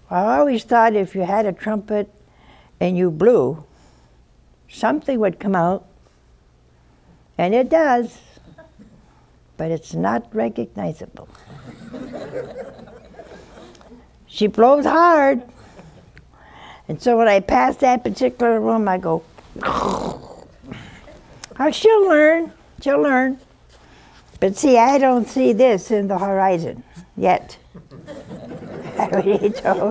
I always thought if you had a trumpet and you blew, something would come out, and it does, but it's not recognizable. She blows hard, and so when I pass that particular room, I go, oh, she'll learn. But see, I don't see this in the horizon yet. I already told.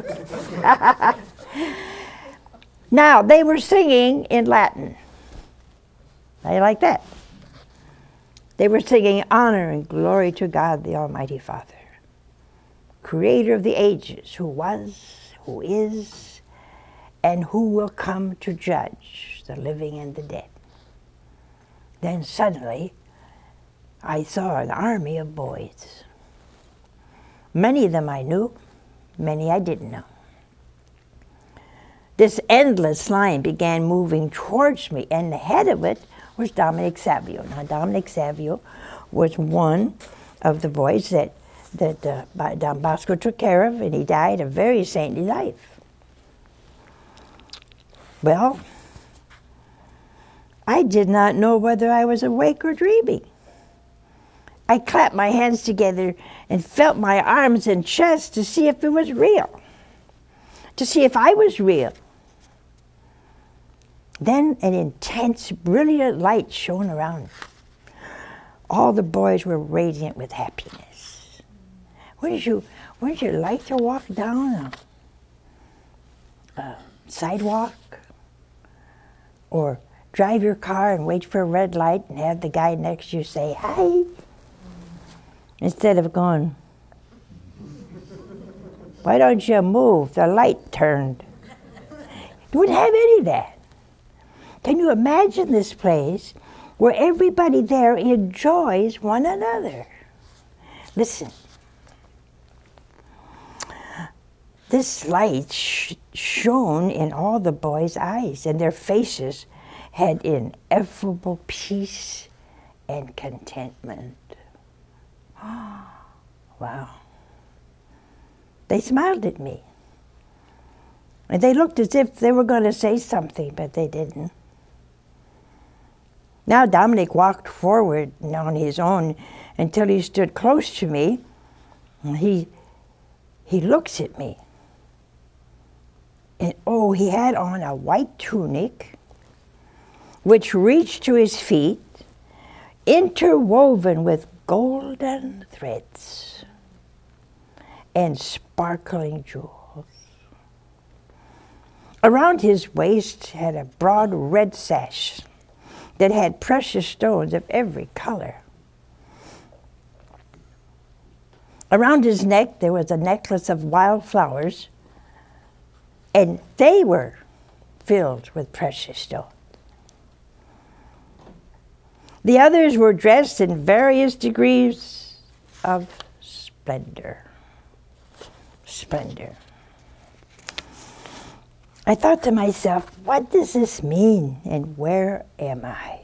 Now, they were singing in Latin. I like that. They were singing honor and glory to God, the Almighty Father, creator of the ages, who was, who is, and who will come to judge the living and the dead. Then suddenly, I saw an army of boys. Many of them I knew, many I didn't know. This endless line began moving towards me, and the head of it was Dominic Savio. Now, Dominic Savio was one of the boys that Don Bosco took care of, and he died a very saintly life. Well, I did not know whether I was awake or dreaming. I clapped my hands together and felt my arms and chest to see if it was real, to see if I was real. Then an intense, brilliant light shone around. All the boys were radiant with happiness. Wouldn't you like to walk down a sidewalk or drive your car and wait for a red light and have the guy next to you say, hi, instead of going, why don't you move? The light turned. You wouldn't have any of that. Can you imagine this place where everybody there enjoys one another? Listen. This light shone in all the boys' eyes, and their faces had ineffable peace and contentment. Wow. They smiled at me. And they looked as if they were going to say something, but they didn't. Now Dominic walked forward on his own until he stood close to me. And he looks at me. And oh, he had on a white tunic which reached to his feet, interwoven with golden threads and sparkling jewels. Around his waist had a broad red sash that had precious stones of every color. Around his neck there was a necklace of wild flowers, and they were filled with precious stones. The others were dressed in various degrees of splendor. Splendor. I thought to myself, what does this mean, and where am I?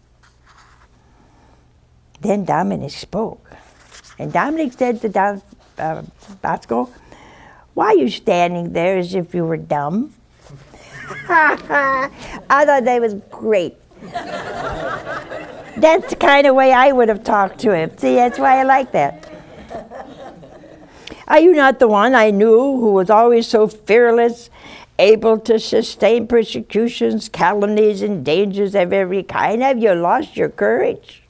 Then Dominic spoke. And Dominic said to Don Bosco, why are you standing there as if you were dumb? I thought that was great. That's the kind of way I would have talked to him. See, that's why I like that. Are you not the one I knew who was always so fearless, able to sustain persecutions, calumnies, and dangers of every kind? Have you lost your courage?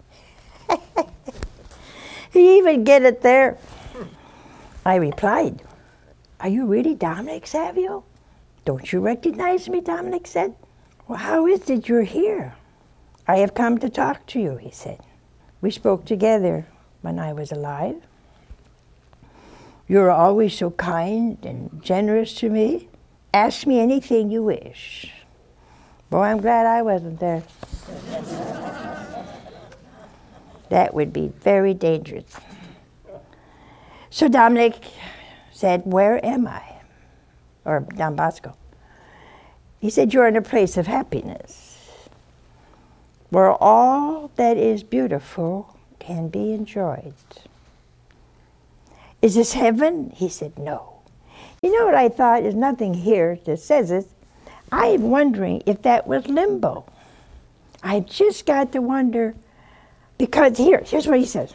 You even get it there. I replied, are you really Dominic Savio? Don't you recognize me? Dominic said. Well, how is it you're here? I have come to talk to you, he said. We spoke together when I was alive. You're always so kind and generous to me. Ask me anything you wish. Boy, I'm glad I wasn't there. That would be very dangerous. So Dominic said, where am I? Or Don Bosco. He said, you're in a place of happiness, where all that is beautiful can be enjoyed. Is this heaven? He said, no. You know what I thought? There's nothing here that says it. I'm wondering if that was limbo. I just got to wonder, because here's what he says.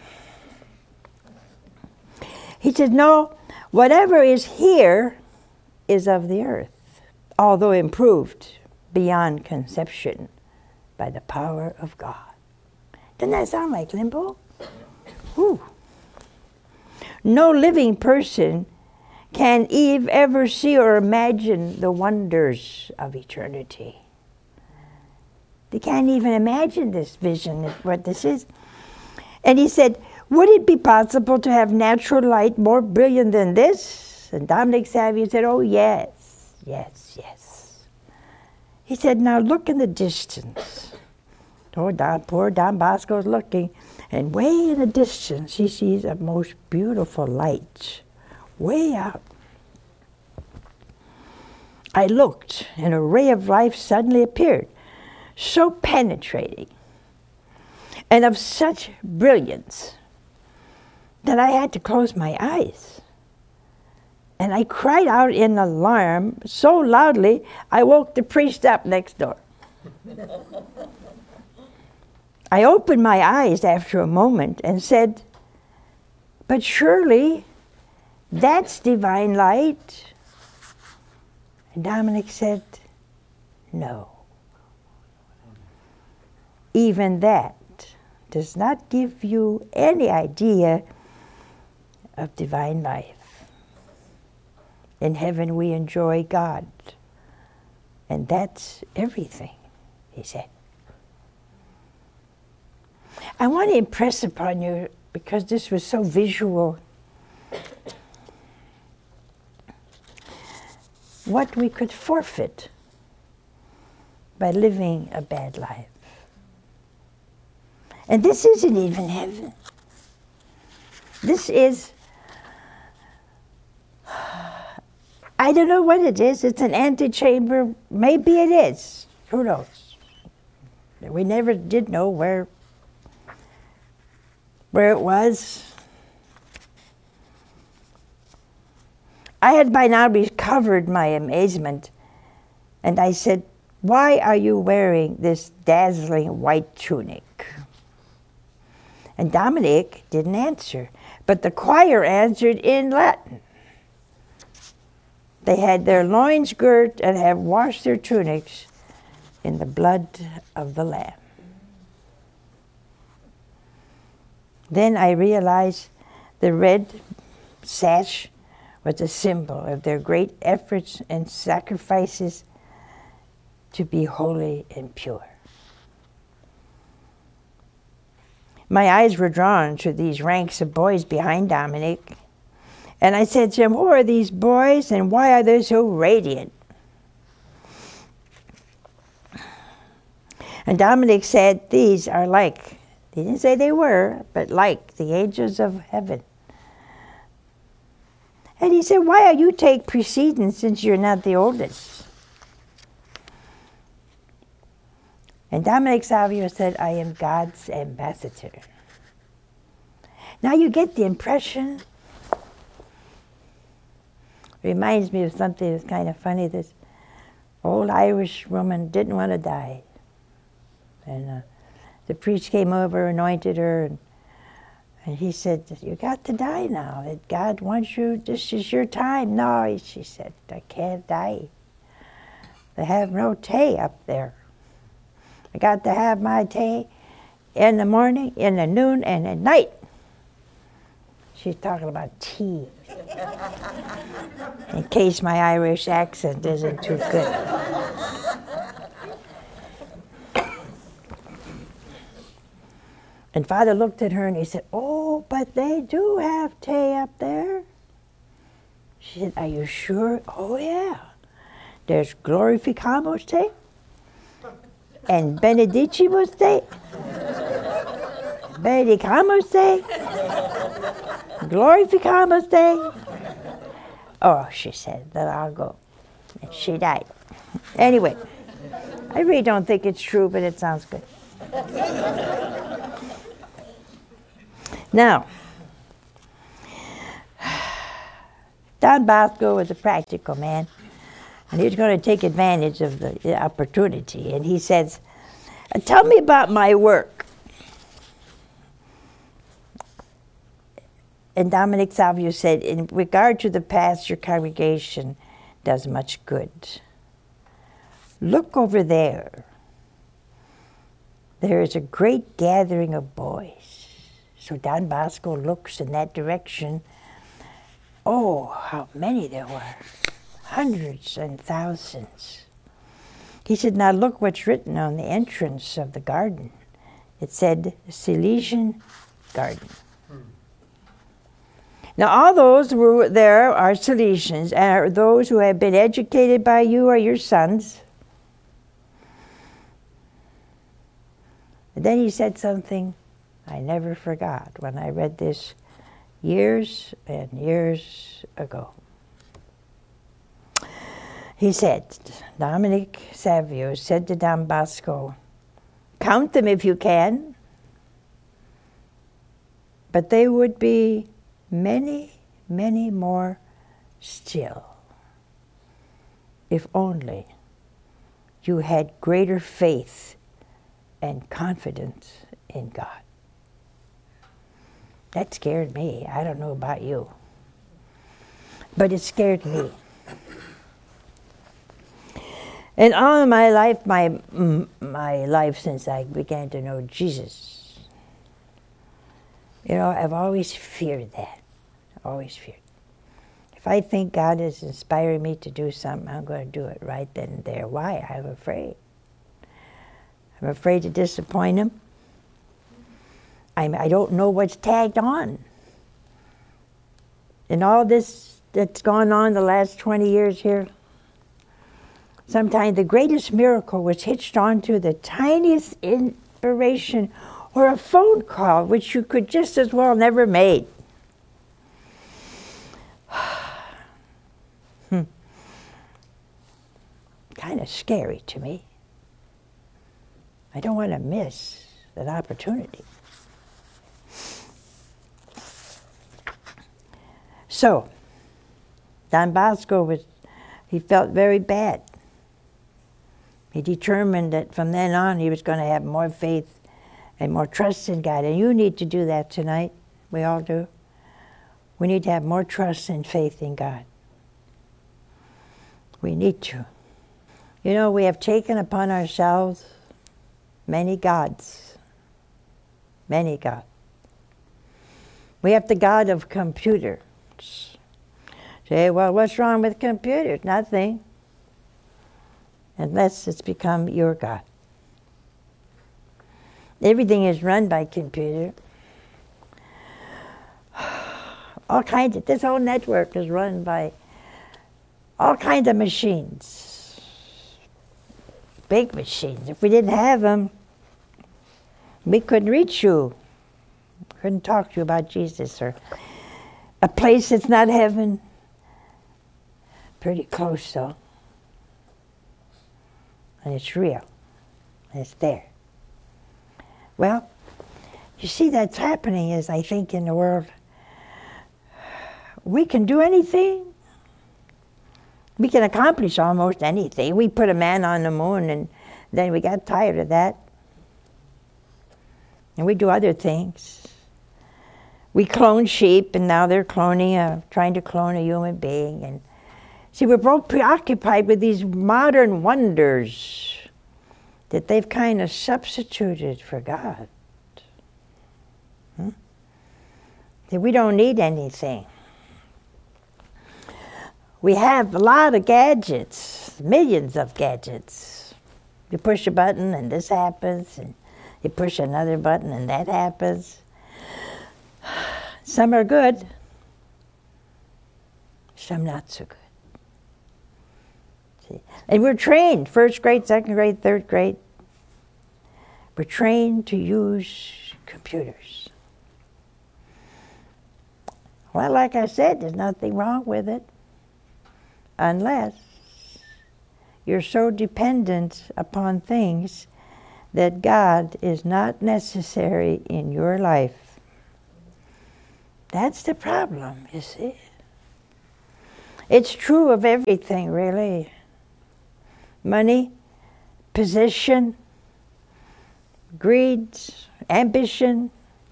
He said, no, whatever is here is of the earth, although improved beyond conception by the power of God. Doesn't that sound like limbo? Whew. No living person can ever see or imagine the wonders of eternity. They can't even imagine this vision, what this is. And he said, would it be possible to have natural light more brilliant than this? And Dominic Savio said, oh, yes, yes, yes. He said, now look in the distance. Oh, poor Don Bosco's looking, and way in the distance he sees a most beautiful light, way out. I looked, and a ray of life suddenly appeared, so penetrating and of such brilliance that I had to close my eyes. And I cried out in alarm so loudly I woke the priest up next door. I opened my eyes after a moment and said, but surely that's divine light. And Dominic said, no. Even that does not give you any idea of divine life. In heaven we enjoy God, and that's everything, he said. I want to impress upon you, because this was so visual, what we could forfeit by living a bad life. And this isn't even heaven. This is, I don't know what it is. It's an antechamber. Maybe it is. Who knows? We never did know where it was. I had by now recovered my amazement, and I said, why are you wearing this dazzling white tunic? And Dominic didn't answer, but the choir answered in Latin. They had their loins girt and have washed their tunics in the blood of the Lamb. Then I realized the red sash was a symbol of their great efforts and sacrifices to be holy and pure. My eyes were drawn to these ranks of boys behind Dominic, and I said to him, who are these boys and why are they so radiant? And Dominic said, these are like, he didn't say they were, but like the angels of heaven. And he said, why are you take precedence since you're not the oldest? And Dominic Savio said, I am God's ambassador. Now you get the impression, reminds me of something that's kind of funny. This old Irish woman didn't want to die. And the priest came over, anointed her, and he said, you got to die now. That God wants you, this is your time. No, she said, I can't die. They have no tea up there. I got to have my tea in the morning, in the noon, and at night. She's talking about tea. In case my Irish accent isn't too good. And Father looked at her and he said, oh, but they do have tea up there. She said, are you sure? Oh, yeah. There's Glorificamus tea. And Benedicimus Day, Benedicamus Day, Glorificamus Day. Oh, she said, then I'll go. And she died. Anyway, I really don't think it's true, but it sounds good. Now, Don Bosco was a practical man, and he was going to take advantage of the opportunity. And he says, tell me about my work. And Dominic Savio said, in regard to the past, your congregation does much good. Look over there. There is a great gathering of boys. So Don Bosco looks in that direction. Oh, how many there were. Hundreds and thousands. He said, now look what's written on the entrance of the garden. It said, Salesian Garden. Now all those who were there are Salesians, and are those who have been educated by you are your sons. And then he said something I never forgot when I read this years and years ago. He said, Dominic Savio said to Don Bosco, count them if you can, but they would be many, many more still, if only you had greater faith and confidence in God. That scared me. I don't know about you, but it scared me. And all of my life, my life since I began to know Jesus, you know, I've always feared that. Always feared. If I think God is inspiring me to do something, I'm going to do it right then and there. Why? I'm afraid. I'm afraid to disappoint Him. I don't know what's tagged on. And all this that's gone on the last 20 years here, sometimes the greatest miracle was hitched onto the tiniest inspiration or a phone call, which you could just as well never made. Kind of scary to me. I don't want to miss that opportunity. So, Don Bosco he felt very bad. He determined that from then on he was going to have more faith and more trust in God. And you need to do that tonight. We all do. We need to have more trust and faith in God. We need to. You know, we have taken upon ourselves many gods. Many gods. We have the God of computers. Say, well, what's wrong with computers? Nothing. Unless it's become your God. Everything is run by computer. All kinds of, this whole network is run by all kinds of machines. Big machines. If we didn't have them, we couldn't reach you. Couldn't talk to you about Jesus or a place that's not heaven. Pretty close though. And it's real. And it's there. Well, you see that's happening is I think in the world. We can do anything. We can accomplish almost anything. We put a man on the moon and then we got tired of that. And we do other things. We clone sheep and now they're trying to clone a human being. And see, we're both preoccupied with these modern wonders that they've kind of substituted for God. That we don't need anything. We have a lot of gadgets, millions of gadgets. You push a button and this happens, and you push another button and that happens. Some are good, some not so good. See? And we're trained, first grade, second grade, third grade. We're trained to use computers. Well, like I said, there's nothing wrong with it. Unless you're so dependent upon things that God is not necessary in your life. That's the problem, you see. It's true of everything, really. Money, position, greed, ambition,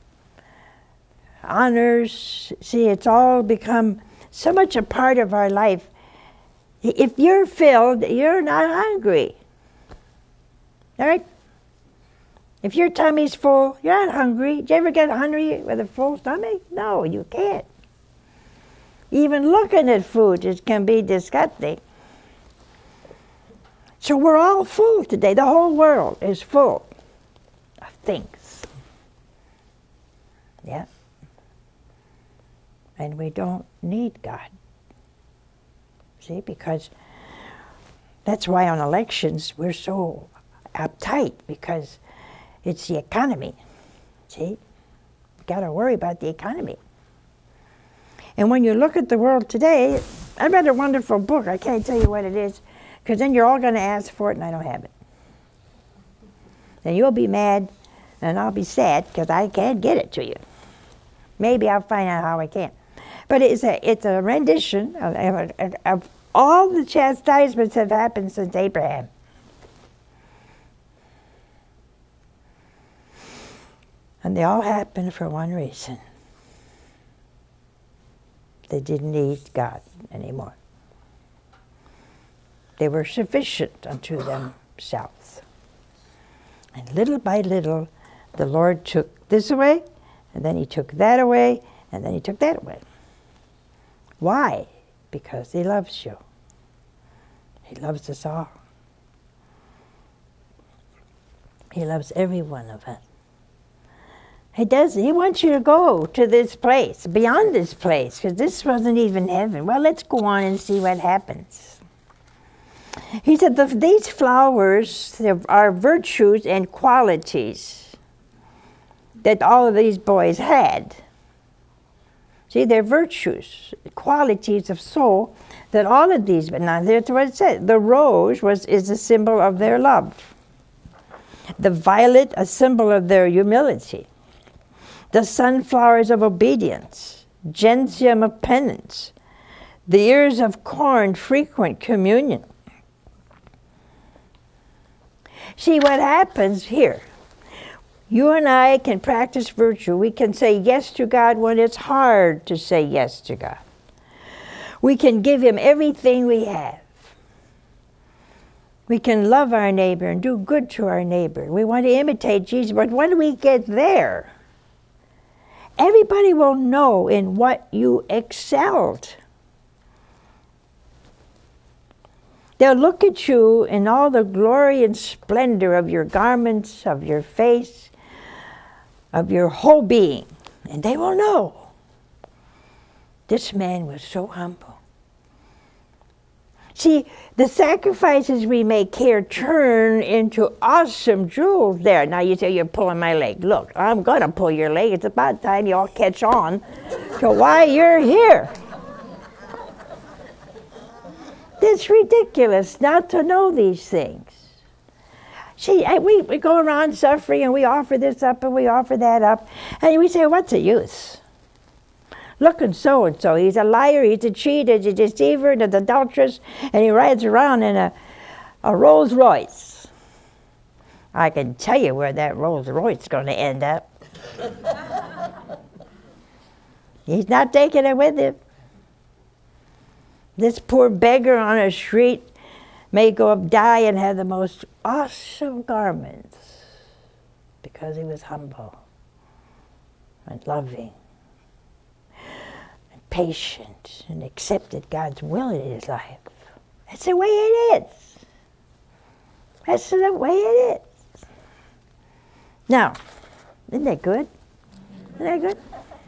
honors. See, it's all become so much a part of our life. If you're filled, you're not hungry. All right? If your tummy's full, you're not hungry. Did you ever get hungry with a full stomach? No, you can't. Even looking at food can be disgusting. So we're all full today. The whole world is full of things. Yeah. And we don't need God. See, because that's why on elections we're so uptight, because it's the economy. See? You've got to worry about the economy. And when you look at the world today, I read a wonderful book. I can't tell you what it is, because then you're all going to ask for it and I don't have it. Then you'll be mad and I'll be sad because I can't get it to you. Maybe I'll find out how I can. But it's a rendition of all the chastisements that have happened since Abraham. And they all happened for one reason. They didn't need God anymore. They were sufficient unto themselves. And little by little, the Lord took this away, and then he took that away, and then he took that away. Why? Because he loves you. He loves us all. He loves every one of us. He does. He wants you to go to this place, beyond this place, because this wasn't even heaven. Well, let's go on and see what happens. He said, these flowers are virtues and qualities that all of these boys had. See, they're virtues, qualities of soul that all of these, but now that's what it said. The rose is a symbol of their love. The violet, a symbol of their humility. The sunflowers of obedience, gentium of penance, the ears of corn, frequent communion. See what happens here. You and I can practice virtue. We can say yes to God when it's hard to say yes to God. We can give him everything we have. We can love our neighbor and do good to our neighbor. We want to imitate Jesus, but when we get there, everybody will know in what you excelled. They'll look at you in all the glory and splendor of your garments, of your face, of your whole being, and they will know this man was so humble. See, the sacrifices we make here turn into awesome jewels there. Now you say, you're pulling my leg. Look, I'm going to pull your leg. It's about time you all catch on to why you're here. It's ridiculous not to know these things. See, we go around suffering and we offer this up and we offer that up. And we say, what's the use? Look at so-and-so. He's a liar, he's a cheat, he's a deceiver, and an adulteress, and he rides around in a Rolls Royce. I can tell you where that Rolls Royce is going to end up. He's not taking it with him. This poor beggar on a street may go up, die, and have the most awesome garments because he was humble and loving and patient and accepted God's will in his life. That's the way it is. That's the way it is. Now, isn't that good? Isn't that good?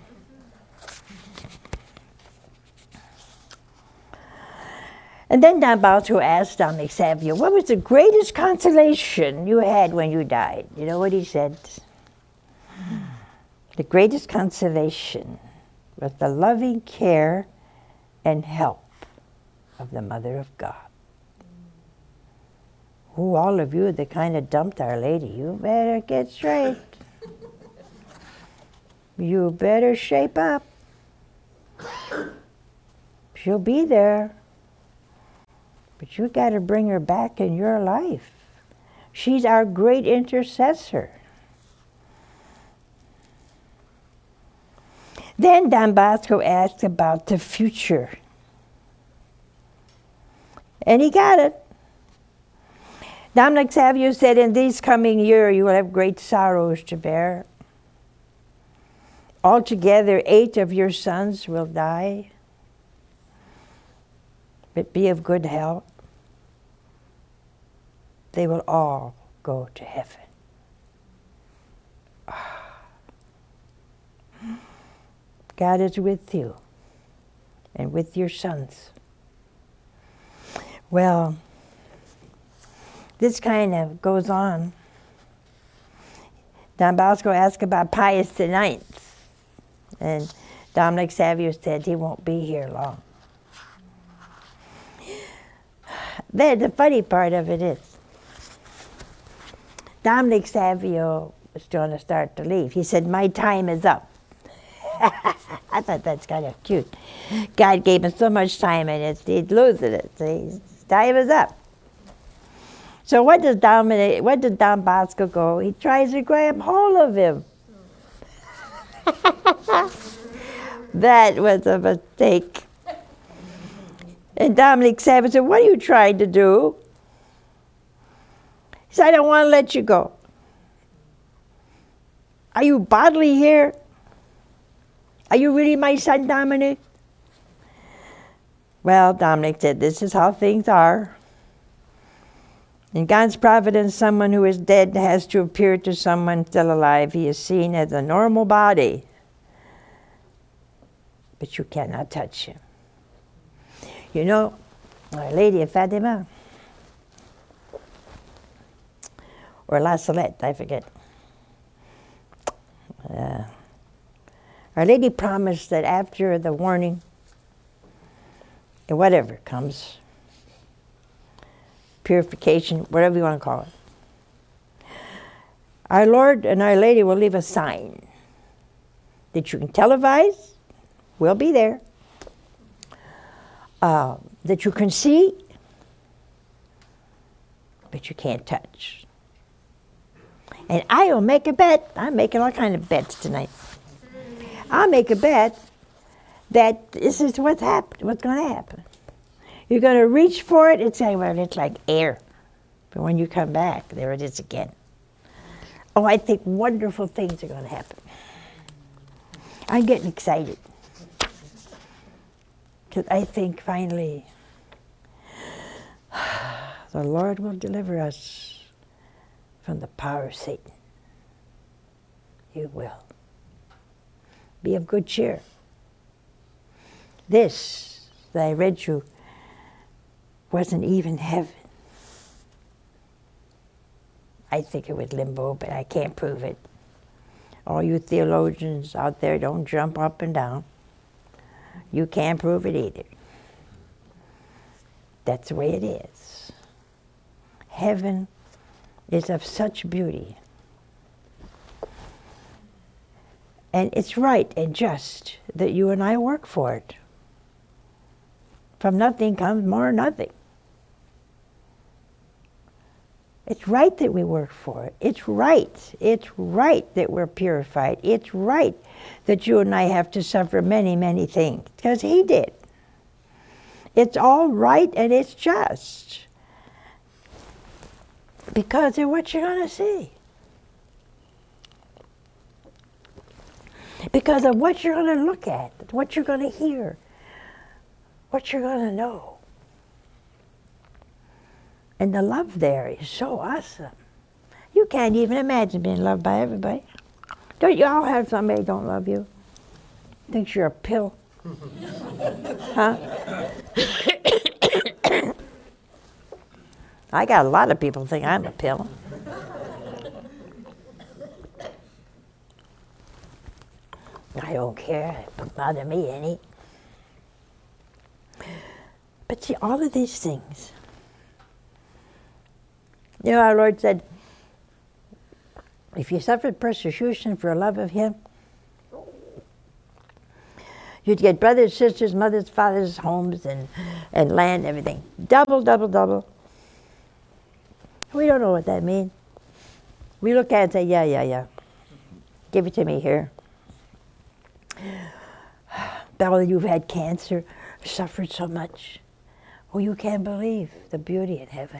And then Don Balto asked Dominic Savio, what was the greatest consolation you had when you died? You know what he said? The greatest consolation was the loving care and help of the Mother of God. Oh, all of you that kind of dumped Our Lady, you better get straight. You better shape up. She'll be there. But you got to bring her back in your life. She's our great intercessor. Then Don Bosco asked about the future. And he got it. Dominic Savio said, in this coming year you will have great sorrows to bear. Altogether 8 of your sons will die. But be of good health. They will all go to heaven. God is with you and with your sons. Well, this kind of goes on. Don Bosco asked about Pius IX, and Dominic Savio said he won't be here long. Then the funny part of it is, Dominic Savio was going to start to leave. He said, my time is up. I thought that's kind of cute. God gave him so much time and he'd lose it. His time is up. So what does Don Bosco go? He tries to grab hold of him. That was a mistake. And Dominic Savio said, what are you trying to do? He said, I don't want to let you go. Are you bodily here? Are you really my son, Dominic? Well, Dominic said, this is how things are. In God's providence, someone who is dead has to appear to someone still alive. He is seen as a normal body, but you cannot touch him. You know, Our Lady of Fatima, or La Salette, I forget. Our Lady promised that after the warning, and whatever comes, purification, whatever you want to call it, our Lord and Our Lady will leave a sign that you can televise, we'll be there, that you can see, but you can't touch. And I will make a bet. I'm making all kinds of bets tonight. I'll make a bet that this is what's going to happen. You're going to reach for it. It's going to look like air. But when you come back, there it is again. Oh, I think wonderful things are going to happen. I'm getting excited. Because I think finally the Lord will deliver us from the power of Satan. He will. Be of good cheer. This that I read you wasn't even heaven. I think it was limbo, but I can't prove it. All you theologians out there, don't jump up and down. You can't prove it either. That's the way it is. Heaven is of such beauty. And it's right and just that you and I work for it. From nothing comes more nothing. It's right that we work for it. It's right. It's right that we're purified. It's right that you and I have to suffer many, many things, because He did. It's all right and it's just. Because of what you're going to see. Because of what you're going to look at, what you're going to hear, what you're going to know. And the love there is so awesome. You can't even imagine being loved by everybody. Don't you all have somebody who don't love you? Thinks you're a pill? Huh? I got a lot of people think I'm a pill. I don't care. It doesn't bother me any. But see, all of these things. You know, our Lord said, if you suffered persecution for love of Him, You'd get brothers, sisters, mothers, fathers, homes, and land, everything. Double, double, double. We don't know what that means. We look at it and say, yeah. Give it to me here. Bella, you've had cancer, suffered so much. Oh, you can't believe the beauty in heaven.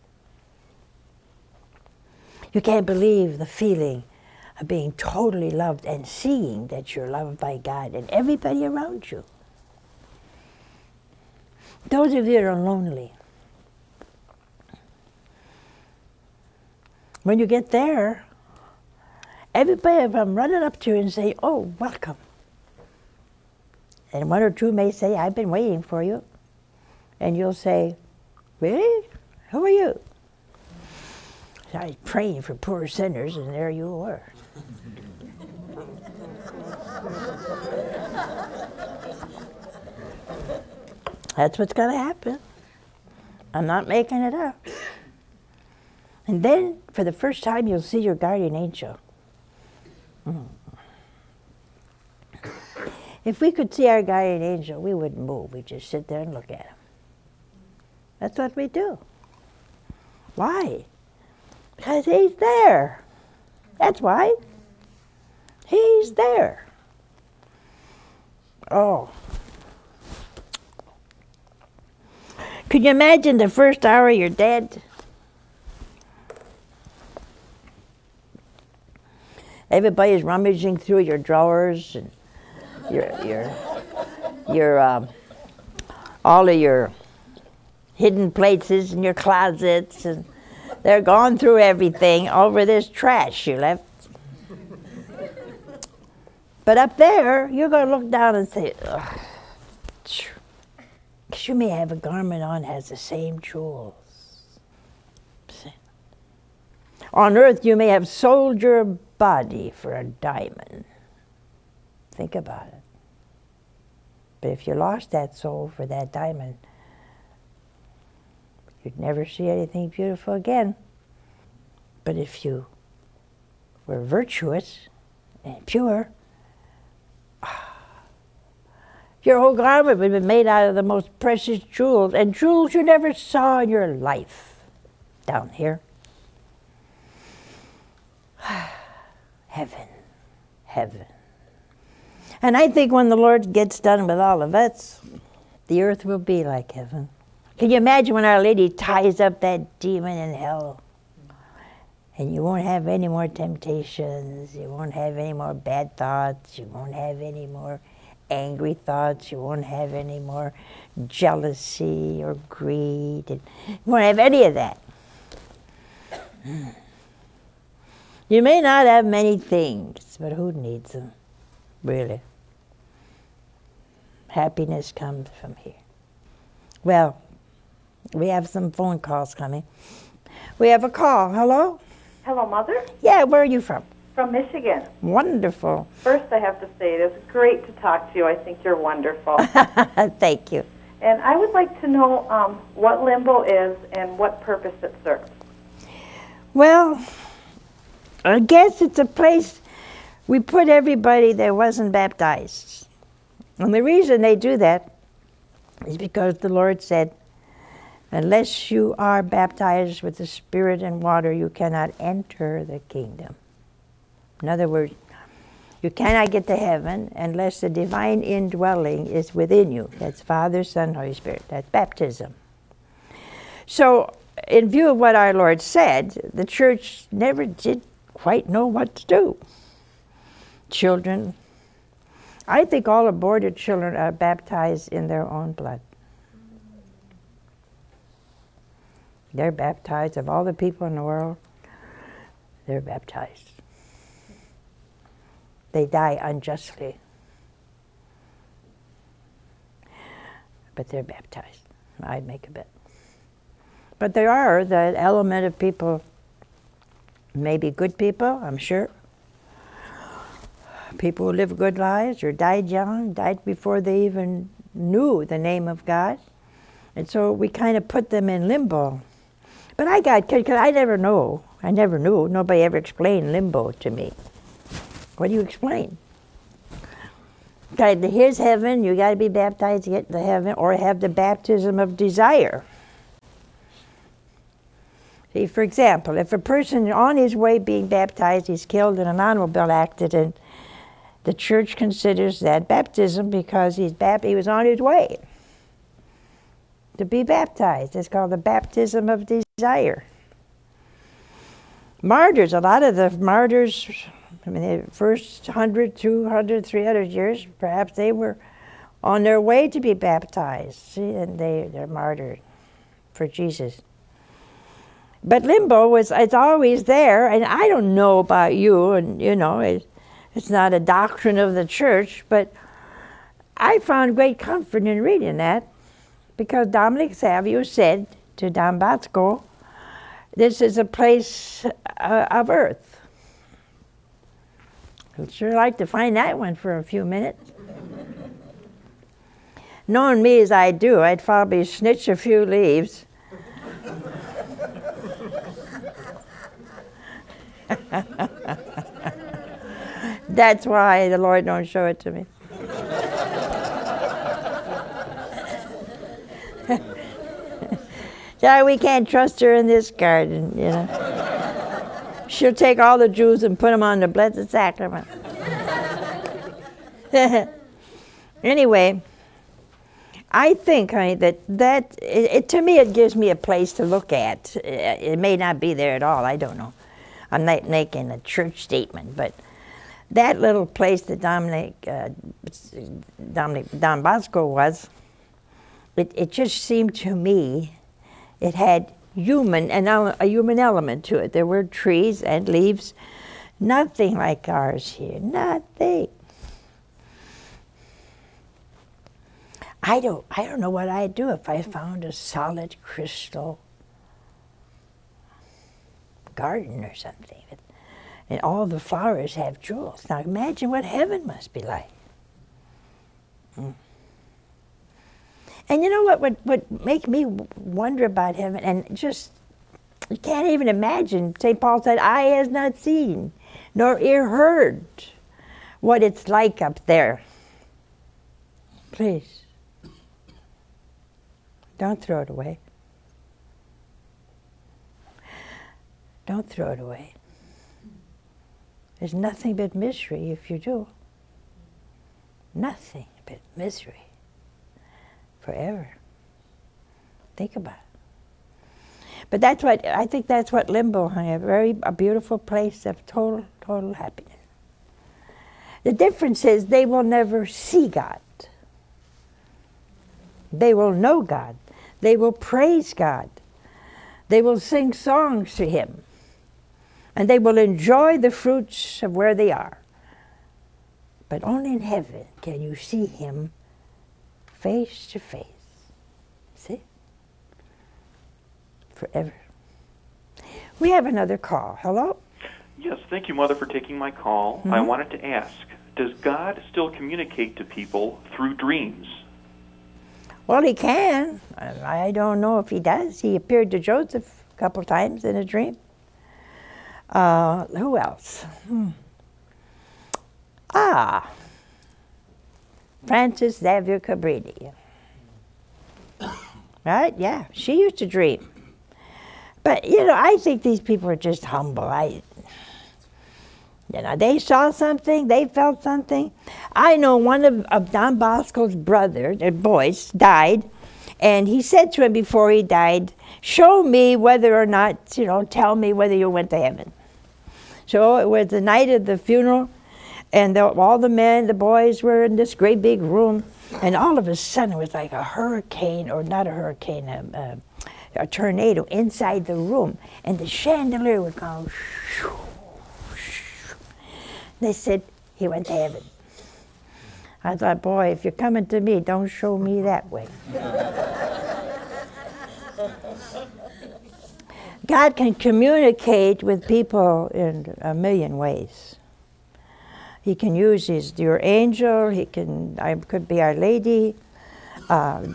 You can't believe the feeling of being totally loved and seeing that you're loved by God and everybody around you. Those of you that are lonely, when you get there, everybody will come running up to you and say, oh, welcome. And one or two may say, I've been waiting for you. And you'll say, really? Who are you? So I was praying for poor sinners, and there you were. That's what's going to happen. I'm not making it up. And then, for the first time, you'll see your guardian angel. If we could see our guardian angel, we wouldn't move. We'd just sit there and look at him. That's what we do. Why? Because he's there. That's why. He's there. Oh. Could you imagine the first hour you're dead? Everybody's rummaging through your drawers and your all of your hidden places in your closets, and they're going through everything over this trash you left. But up there, you're going to look down and say, ugh. Because you may have a garment on that has the same jewels. See? On earth, you may have sold your body for a diamond. Think about it. But if you lost that soul for that diamond, you'd never see anything beautiful again. But if you were virtuous and pure, your whole garment would have been made out of the most precious jewels, and jewels you never saw in your life down here. Heaven, heaven. And I think when the Lord gets done with all of us, the earth will be like heaven. Can you imagine when Our Lady ties up that demon in hell? And you won't have any more temptations, you won't have any more bad thoughts, you won't have any more angry thoughts, you won't have any more jealousy or greed, and you won't have any of that. You may not have many things, but who needs them, really? Happiness comes from here. Well, we have some phone calls coming. We have a call. Hello? Hello, Mother. Yeah, where are you from? From Michigan. Wonderful. First, I have to say it is great to talk to you. I think you're wonderful. Thank you. And I would like to know what limbo is and what purpose it serves. Well, I guess it's a place we put everybody that wasn't baptized. And the reason they do that is because the Lord said, unless you are baptized with the Spirit and water, you cannot enter the kingdom. In other words, you cannot get to heaven unless the divine indwelling is within you. That's Father, Son, Holy Spirit. That's baptism. So, in view of what our Lord said, the church never did quite know what to do. Children, I think all aborted children are baptized in their own blood. They're baptized. Of all the people in the world, they're baptized. They die unjustly. But they're baptized. I'd make a bet. But there are the element of people, maybe good people, I'm sure. People who live good lives or died young, died before they even knew the name of God. And so we kind of put them in limbo. But because I never knew, nobody ever explained limbo to me. What do you explain? Okay, here's heaven. You got to be baptized to get to heaven, or have the baptism of desire. See, for example, if a person on his way being baptized is killed in an automobile accident, the church considers that baptism because he was on his way to be baptized. It's called the baptism of desire. Martyrs, a lot of the martyrs, I mean, the first 100, 200, 300 years, perhaps they were on their way to be baptized, see, and they're martyred for Jesus. But limbo it's always there, and I don't know about you, and it's not a doctrine of the church, but I found great comfort in reading that, because Dominic Savio said to Don Bosco, this is a place of earth. I'd sure like to find that one for a few minutes. Knowing me as I do, I'd probably snitch a few leaves. That's why the Lord don't show it to me. Yeah, we can't trust her in this garden, She'll take all the Jews and put them on the Blessed Sacrament. Anyway, I think, honey, that to me it gives me a place to look at. It may not be there at all, I don't know. I'm not making a church statement, but that little place that Don Bosco was, it just seemed to me it had a human element to it. There were trees and leaves, nothing like ours here, nothing. I don't know what I'd do if I found a solid crystal garden or something, and all the flowers have jewels. Now imagine what heaven must be like. And you know what would make me wonder about heaven, and just, you can't even imagine. St. Paul said, eye has not seen, nor ear heard what it's like up there. Please, don't throw it away. Don't throw it away. There's nothing but misery if you do. Nothing but misery. Forever. Think about it. But I think that's what limbo, honey, a beautiful place of total happiness. The difference is they will never see God. They will know God. They will praise God. They will sing songs to Him. And they will enjoy the fruits of where they are. But only in heaven can you see Him face to face. See? Forever. We have another call. Hello? Yes, thank you, Mother, for taking my call. I wanted to ask, does God still communicate to people through dreams? Well, He can. I don't know if He does. He appeared to Joseph a couple times in a dream. Who else? Frances Xavier Cabrini. Right? Yeah, she used to dream. But, I think these people are just humble. They saw something, they felt something. I know one of Don Bosco's boys died, and he said to him before he died, show me whether or not, tell me whether you went to heaven. So it was the night of the funeral, and all the men, the boys were in this great big room, and all of a sudden it was like a hurricane, or not a hurricane, a tornado inside the room, and the chandelier would go shoo, shoo. They said, he went to heaven. I thought, boy, if you're coming to me, don't show me that way. God can communicate with people in a million ways. He can use your angel. Could be Our Lady, Mother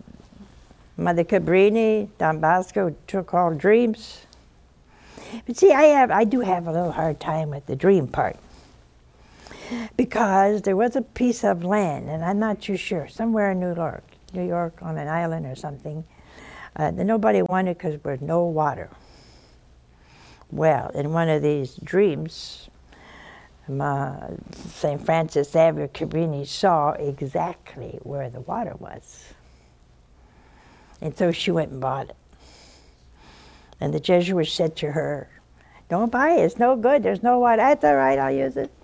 Cabrini, Don Bosco took all dreams. But see, I do have a little hard time with the dream part. because there was a piece of land, and I'm not too sure, somewhere in New York on an island or something, that nobody wanted because there was no water. Well, in one of these dreams, St. Francis Xavier Cabrini saw exactly where the water was. And so she went and bought it. And the Jesuits said to her, "Don't buy it, it's no good, there's no water." "That's all right, I'll use it."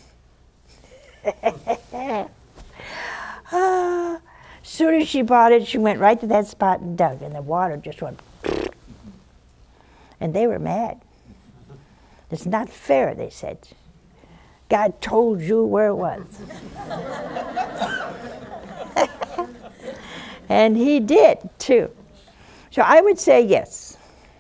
As soon as she bought it, she went right to that spot and dug, and the water just went. And they were mad. "It's not fair," they said. "God told you where it was." And he did, too. So I would say yes.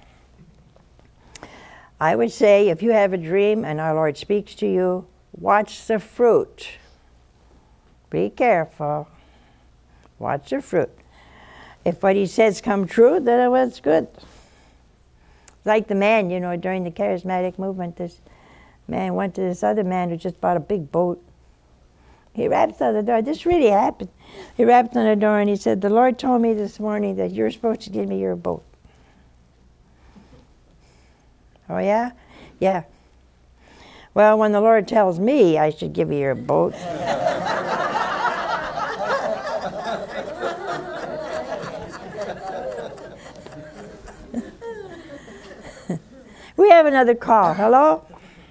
I would say if you have a dream and our Lord speaks to you, watch the fruit. Be careful. Watch the fruit. If what he says come true, then it was good. Like the man, during the charismatic movement, this man went to this other man who just bought a big boat. He raps on the door. This really happened. He rapped on the door and he said, "The Lord told me this morning that you're supposed to give me your boat." "Oh, yeah?" "Yeah." "Well, when the Lord tells me I should give you your boat." We have another call. Hello?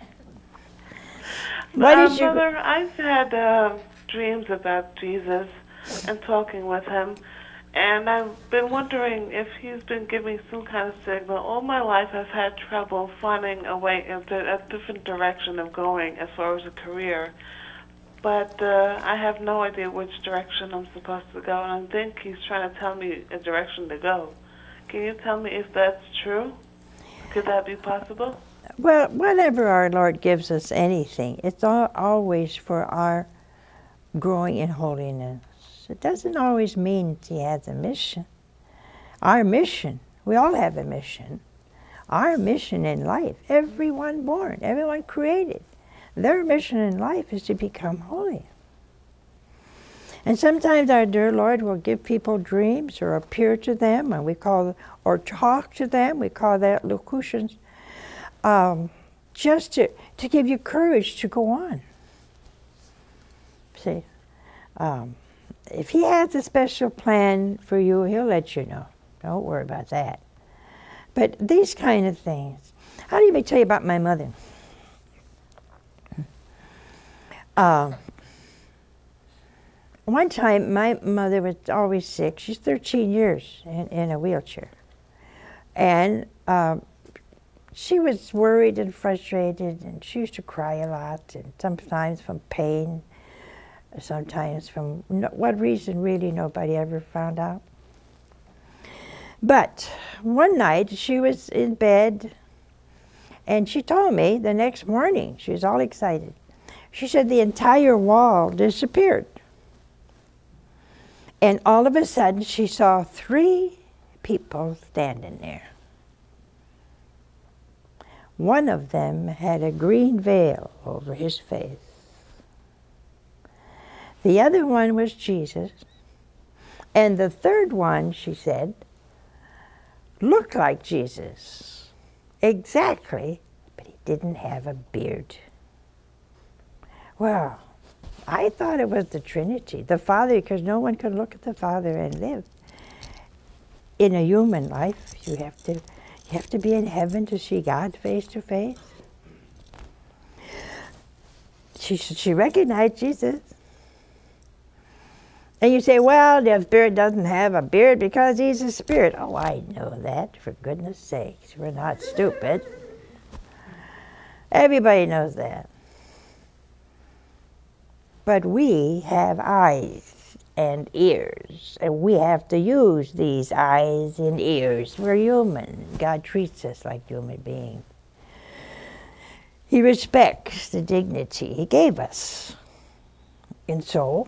What is your... Mother, I've had dreams about Jesus and talking with him, and I've been wondering if he's been giving some kind of signal. All my life I've had trouble finding a way, a different direction of going as far as a career, but I have no idea which direction I'm supposed to go, and I think he's trying to tell me a direction to go. Can you tell me if that's true? Could that be possible? Well, whenever our Lord gives us anything, it's always for our growing in holiness. It doesn't always mean he has a mission. Our mission, we all have a mission. Our mission in life, everyone born, everyone created, their mission in life is to become holy. And sometimes our dear Lord will give people dreams or appear to them, and or talk to them. We call that locutions. Just to give you courage to go on. See, if he has a special plan for you, he'll let you know. Don't worry about that. But these kind of things. Let me tell you about my mother. One time, my mother was always sick. She's 13 years in a wheelchair. And she was worried and frustrated, and she used to cry a lot, and sometimes from pain, sometimes from what reason really nobody ever found out. But one night she was in bed, and she told me the next morning, she was all excited. She said the entire wall disappeared. And all of a sudden she saw 3 people standing there. One of them had a green veil over his face. The other one was Jesus. And the third one, she said, looked like Jesus. Exactly, but he didn't have a beard. Well, I thought it was the Trinity, the Father, because no one can look at the Father and live. In a human life, you have to be in heaven to see God face to face. She recognized Jesus. And you say, well, the Spirit doesn't have a beard because he's a spirit. Oh, I know that, for goodness sakes. We're not stupid. Everybody knows that. But we have eyes and ears, and we have to use these eyes and ears. We're human. God treats us like human beings. He respects the dignity he gave us. And so,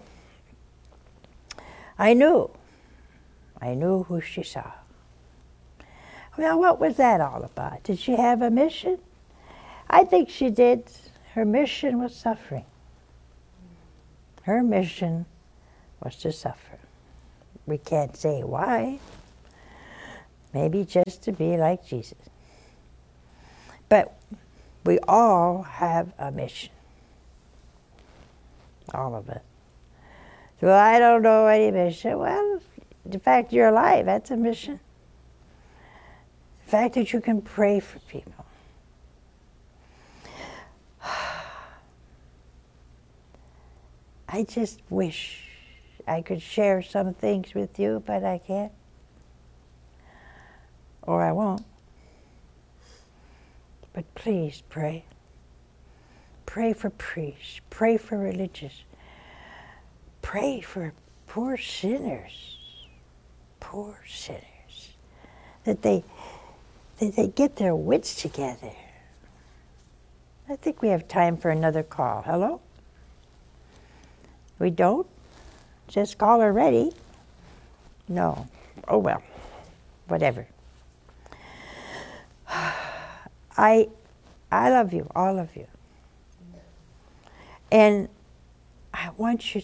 I knew who she saw. Well, what was that all about? Did she have a mission? I think she did. Her mission was suffering. Her mission was to suffer. We can't say why. Maybe just to be like Jesus. But we all have a mission. All of us. So I don't know any mission. Well, the fact you're alive, that's a mission. The fact that you can pray for people. I just wish I could share some things with you, but I can't. Or I won't. But please pray. Pray for priests. Pray for religious. Pray for poor sinners. Poor sinners. That they get their wits together. I think we have time for another call. Hello? We don't? Just call her ready? No. Oh well. Whatever. I love you, all of you. And I want you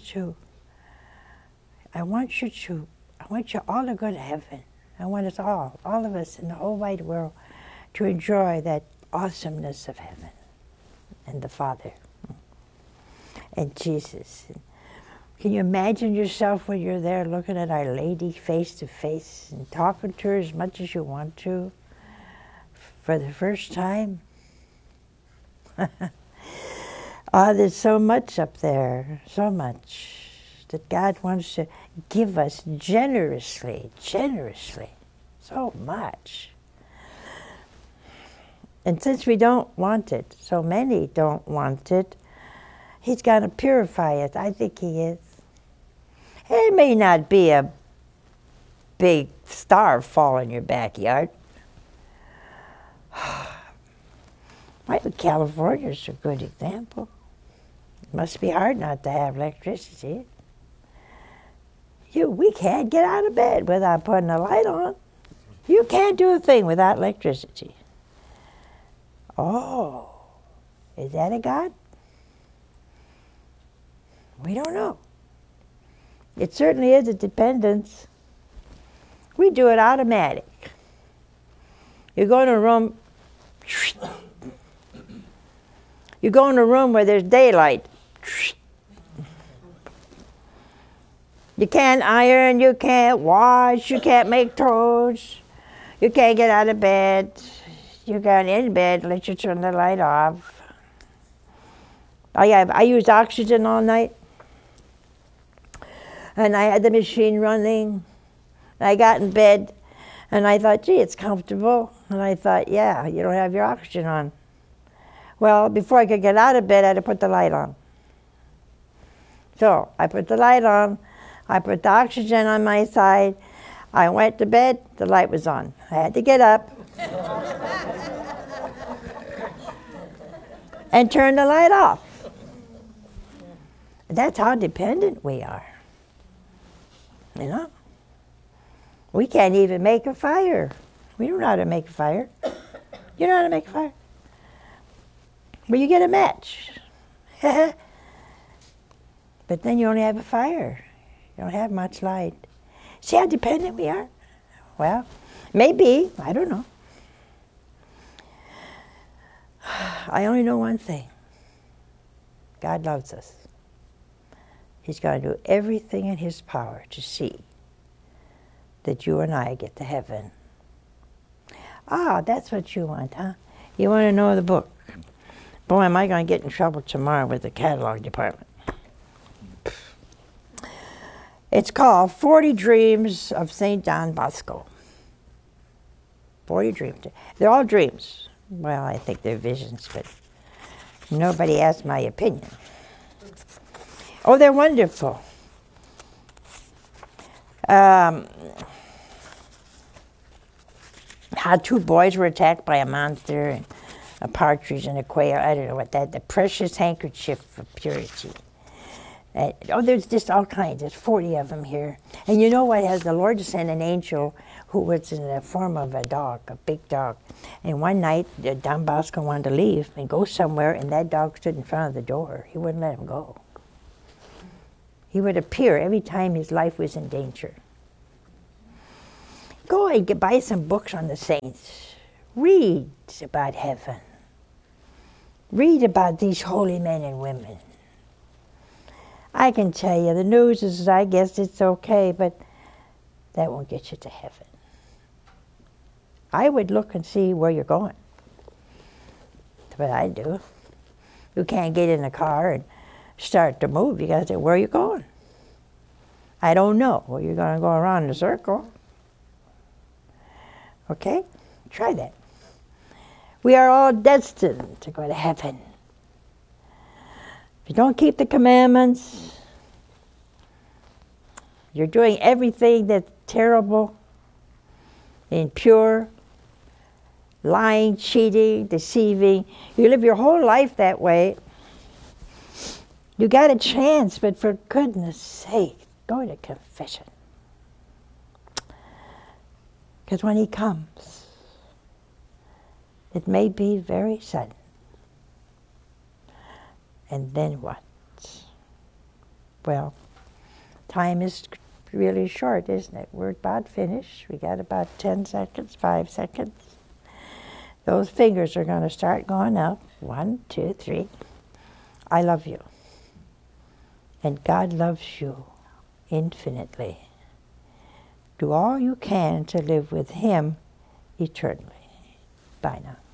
all to go to heaven. I want us all of us in the whole wide world, to enjoy that awesomeness of heaven and the Father and Jesus. Can you imagine yourself when you're there looking at Our Lady face to face and talking to her as much as you want to for the first time? Oh, there's so much up there, so much that God wants to give us generously, so much. And since we don't want it, so many don't want it, He's going to purify it. I think He is. It may not be a big star fall in your backyard. Well, California's a good example. It must be hard not to have electricity. We can't get out of bed without putting a light on. You can't do a thing without electricity. Oh, is that a God? We don't know. It certainly is a dependence. We do it automatic. You go in a room, where there's daylight. You can't iron, you can't wash, you can't make toast, you can't get out of bed. You got in bed, let you turn the light off. I used oxygen all night. And I had the machine running. I got in bed, and I thought, gee, it's comfortable. And I thought, yeah, you don't have your oxygen on. Well, before I could get out of bed, I had to put the light on. So I put the light on. I put the oxygen on my side. I went to bed. The light was on. I had to get up and turn the light off. That's how dependent we are. You know? We can't even make a fire. We don't know how to make a fire. You know how to make a fire? Well, you get a match. But then you only have a fire. You don't have much light. See how dependent we are? Well, maybe. I don't know. I only know one thing. God loves us. He's going to do everything in His power to see that you and I get to heaven. Ah, that's what you want, huh? You want to know the book. Boy, am I going to get in trouble tomorrow with the catalog department. It's called 40 Dreams of St. John Bosco. 40 dreams. They're all dreams. Well, I think they're visions, but nobody asked my opinion. Oh, they're wonderful. How 2 boys were attacked by a monster, and a partridge and a quail. I don't know what that. The precious handkerchief of purity. There's just all kinds. There's 40 of them here. And you know what? Has the Lord sent an angel who was in the form of a dog, a big dog. And one night, Don Bosco wanted to leave and go somewhere, and that dog stood in front of the door. He wouldn't let him go. He would appear every time his life was in danger. Go and buy some books on the saints. Read about heaven. Read about these holy men and women. I can tell you, the news is, I guess it's okay, but that won't get you to heaven. I would look and see where you're going. That's what I do. You can't get in a car and start to move. You got to say, where are you going? I don't know. Well, you're going to go around in a circle. Okay? Try that. We are all destined to go to heaven. If you don't keep the commandments, you're doing everything that's terrible, impure, lying, cheating, deceiving. You live your whole life that way. You got a chance, but for goodness sake, go to confession. Because when he comes, it may be very sudden. And then what? Well, time is really short, isn't it? We're about finished. We got about 10 seconds, 5 seconds. Those fingers are going to start going up. 1, 2, 3. I love you. And God loves you infinitely. Do all you can to live with him eternally. Bye now.